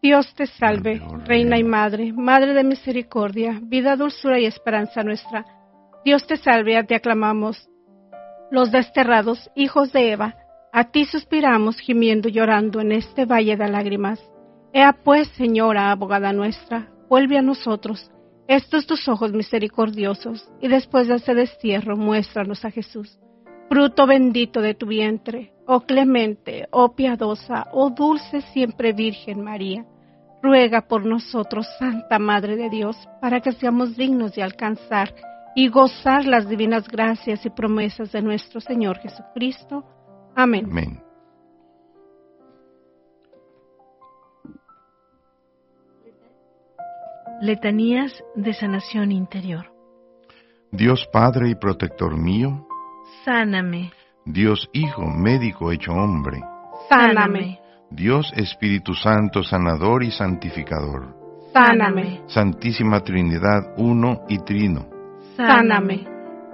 Dios te salve, Reina y Madre, Madre de misericordia, vida, dulzura y esperanza nuestra. Dios te salve, a ti aclamamos, los desterrados, hijos de Eva. A ti suspiramos, gimiendo y llorando en este valle de lágrimas. Ea pues, Señora, abogada nuestra, vuelve a nosotros estos tus ojos misericordiosos, y después de este destierro, muéstranos a Jesús, fruto bendito de tu vientre. Oh clemente, oh piadosa, oh dulce siempre Virgen María, ruega por nosotros, Santa Madre de Dios, para que seamos dignos de alcanzar y gozar las divinas gracias y promesas de nuestro Señor Jesucristo. Amén. Amén. Letanías de sanación interior. Dios Padre y protector mío, Sáname. Dios Hijo, médico hecho hombre, Sáname. Dios Espíritu Santo, sanador y santificador, Sáname. Santísima Trinidad, uno y trino. Sáname.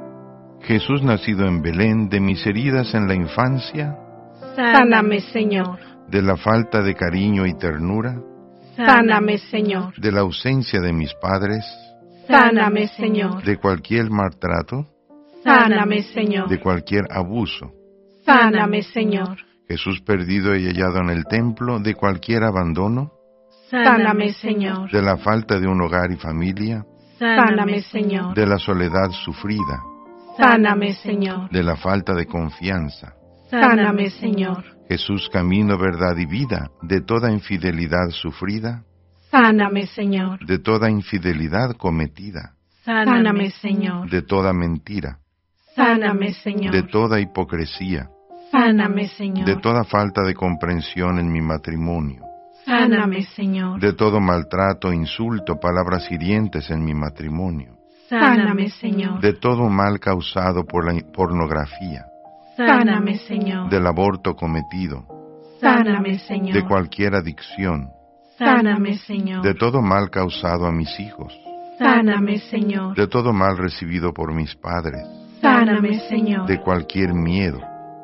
Jesús nacido en Belén, de mis heridas en la infancia, Sáname, Señor. de la falta de cariño y ternura, Sáname, Señor. de la ausencia de mis padres, Sáname, Señor. de cualquier maltrato, Sáname, Señor. de cualquier abuso. Sáname, Señor. Jesús perdido y hallado en el templo, de cualquier abandono, Sáname, Señor. de la falta de un hogar y familia, Sáname, Señor. de la soledad sufrida, Sáname, Señor. de la falta de confianza. Sáname, Señor. Jesús, camino, verdad y vida, de toda infidelidad sufrida, Sáname, Señor. de toda infidelidad cometida, Sáname, Señor. de toda mentira, Sáname, Señor. de toda hipocresía, Sáname, Señor. de toda falta de comprensión en mi matrimonio, Sáname, Señor. de todo maltrato, insulto, palabras hirientes en mi matrimonio, Sáname, Señor. de todo mal causado por la pornografía, Sáname, Señor. del aborto cometido, Sáname, Señor. de cualquier adicción, Sáname, Señor. de todo mal causado a mis hijos, Sáname, Señor. de todo mal recibido por mis padres, Sáname, Señor. de cualquier miedo,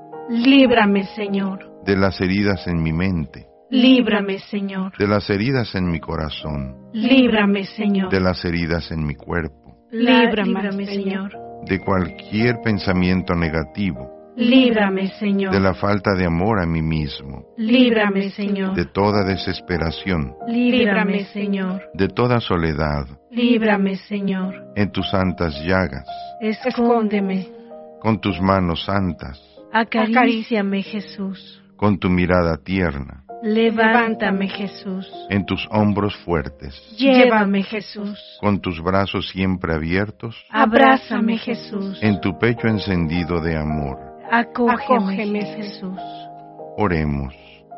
Líbrame, Señor. de las heridas en mi mente, Líbrame, Señor. de las heridas en mi corazón, Líbrame, Señor. de las heridas en mi cuerpo, Líbrame, Señor. de cualquier pensamiento negativo, Líbrame, Señor. de la falta de amor a mí mismo, Líbrame, Señor. de toda desesperación, Líbrame, Señor. de toda soledad, Líbrame, Señor. en tus santas llagas, Escóndeme. con tus manos santas, Acaríciame, Jesús. con tu mirada tierna, Levántame, Jesús. en tus hombros fuertes, Llévame, Jesús. con tus brazos siempre abiertos, Abrázame, Jesús. en tu pecho encendido de amor. Acógeme, Jesús. Oremos.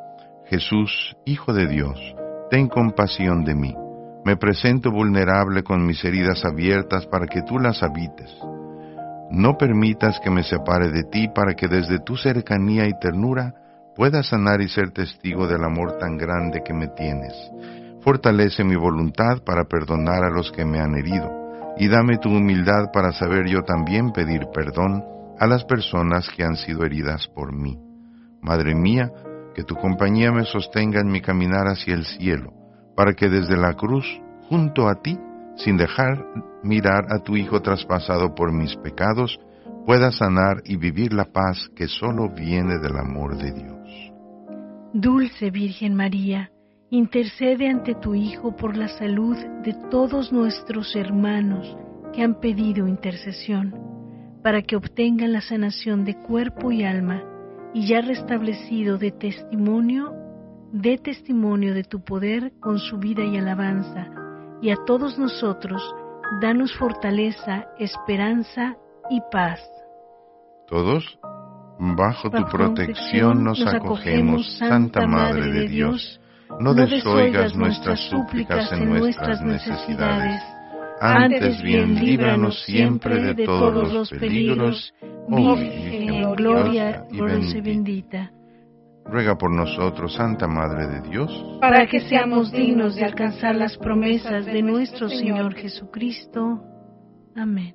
Jesús, Hijo de Dios, ten compasión de mí. Me presento vulnerable con mis heridas abiertas para que tú las habites. No permitas que me separe de ti para que desde tu cercanía y ternura pueda sanar y ser testigo del amor tan grande que me tienes. Fortalece mi voluntad para perdonar a los que me han herido y dame tu humildad para saber yo también pedir perdón a las personas que han sido heridas por mí. Madre mía, que tu compañía me sostenga en mi caminar hacia el cielo, para que desde la cruz, junto a ti, sin dejar mirar a tu Hijo traspasado por mis pecados, pueda sanar y vivir la paz que solo viene del amor de Dios. Dulce Virgen María, intercede ante tu Hijo por la salud de todos nuestros hermanos que han pedido intercesión, para que obtengan la sanación de cuerpo y alma, y ya restablecido de testimonio de tu poder con su vida y alabanza, y a todos nosotros, danos fortaleza, esperanza y paz. Todos, bajo tu protección nos acogemos, Santa Madre de Dios. No desoigas nuestras súplicas en nuestras necesidades. Antes bien, líbranos siempre de todos los peligros, oh Virgen gloria, y dulce bendita. Ruega por nosotros, Santa Madre de Dios, para que seamos dignos de alcanzar las promesas de nuestro Señor Jesucristo. Amén.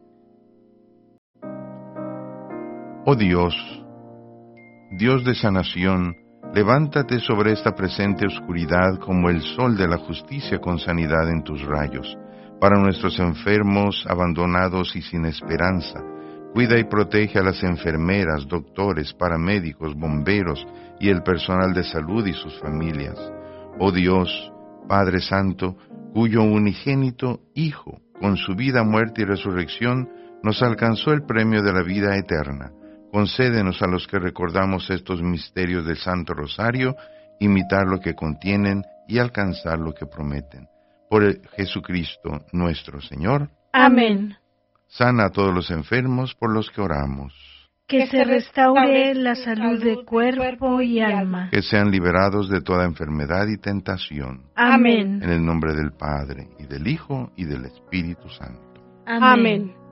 Oh Dios, Dios de sanación, Levántate sobre esta presente oscuridad como el sol de la justicia con sanidad en tus rayos. Para nuestros enfermos, abandonados y sin esperanza, cuida y protege a las enfermeras, doctores, paramédicos, bomberos y el personal de salud y sus familias. Oh Dios, Padre Santo, cuyo unigénito Hijo, con su vida, muerte y resurrección, nos alcanzó el premio de la vida eterna. Concédenos a los que recordamos estos misterios del Santo Rosario, imitar lo que contienen y alcanzar lo que prometen. Por Jesucristo nuestro Señor. Amén. Sana a todos los enfermos por los que oramos. Que se restaure la salud de cuerpo y alma. Que sean liberados de toda enfermedad y tentación. Amén. En el nombre del Padre, y del Hijo, y del Espíritu Santo. Amén.